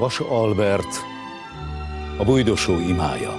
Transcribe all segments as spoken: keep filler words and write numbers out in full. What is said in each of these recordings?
Vas Albert, a Bujdosó imája.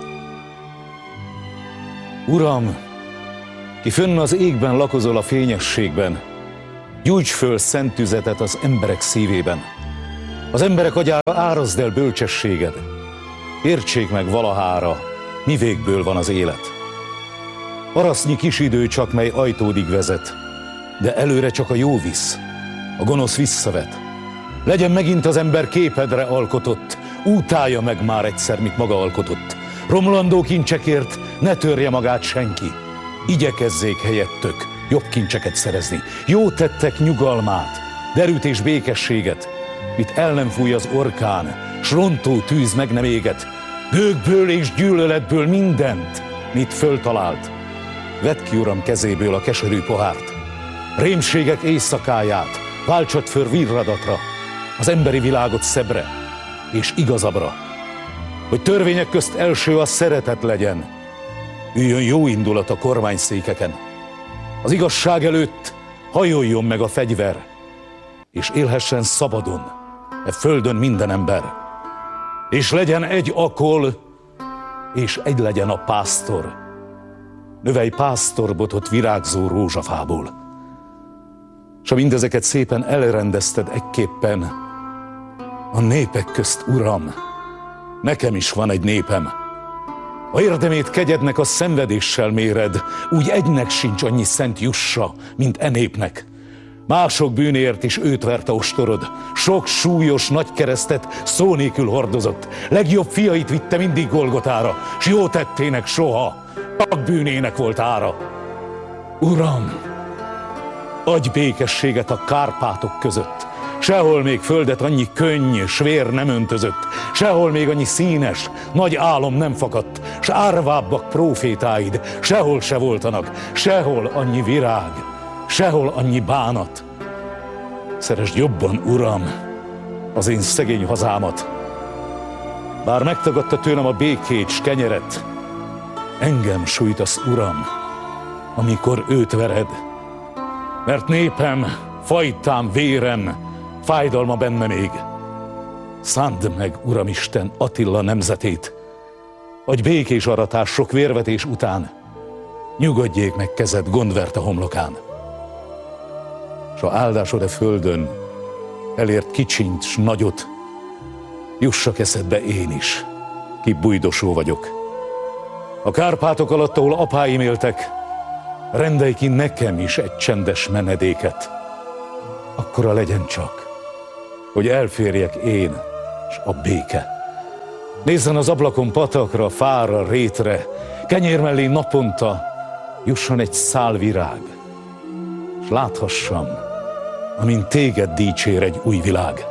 Uram, ki fönn az égben lakozol a fényességben, gyújts föl szent tüzetet az emberek szívében. Az emberek agyára árazd el bölcsességed. Értsék meg valahára, mi végből van az élet. Arasznyi kis idő csak, mely ajtódig vezet, de előre csak a jó visz, a gonosz visszavet. Legyen megint az ember képedre alkotott, útálja meg már egyszer, mit maga alkotott. Romlandó kincsekért ne törje magát senki, igyekezzék helyettök jobb kincseket szerezni. Jó tettek nyugalmát, derűt és békességet, mit el nem fúj az orkán, s rontó tűz meg nem éget. Gőgből és gyűlöletből mindent, mit föltalált. Vedd ki, Uram, kezéből a keserű pohárt, rémségek éjszakáját váltsad föl virradatra, az emberi világot szebbre és igazabbra. Hogy törvények közt első a szeretet legyen, üljön jó indulat a kormányszékeken. Az igazság előtt hajoljon meg a fegyver, és élhessen szabadon e földön minden ember. És legyen egy akol, és egy legyen a pásztor. Növelj pásztorbotot virágzó rózsafából. S ha mindezeket szépen elrendezted ekképpen, a népek közt, Uram, nekem is van egy népem. A érdemét kegyednek a szenvedéssel méred, úgy egynek sincs annyi szent jussa, mint e népnek. Mások bűnért is őt verte ostorod, sok súlyos nagy keresztet szó nélkül hordozott. Legjobb fiait vitte mindig Golgotára, s jó tettének soha, csak bűnének volt ára. Uram, adj békességet a Kárpátok között, sehol még földet annyi könny, s vér nem öntözött, sehol még annyi színes, nagy álom nem fakadt, s árvábbak prófétáid, sehol se voltanak, sehol annyi virág, sehol annyi bánat. Szeresd jobban, Uram, az én szegény hazámat. Bár megtagadta tőlem a békét s kenyeret, engem sújtasz, Uram, amikor őt vered. Mert népem, fajtám, vérem, fájdalma benne még. Szánd meg, Uramisten, Attila nemzetét, adj békés aratás sok vérvetés után, nyugodjék meg kezed gondverte homlokán. S ha áldásod a földön elért kicsint s nagyot, jussak eszedbe én is, ki Bujdosó vagyok. A Kárpátok alatt, ahol apáim éltek, rendelj ki nekem is egy csendes menedéket. Akkora legyen csak, hogy elférjek én s a béke. Nézzen az ablakon patakra, fára, rétre, kenyér mellé naponta jusson egy szál virág, s láthassam, amint téged dicsér egy új világ.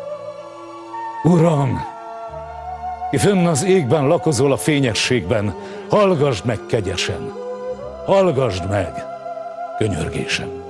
Uram, ki fönn az égben lakozol a fényességben, hallgasd meg kegyesen, hallgasd meg könyörgésem.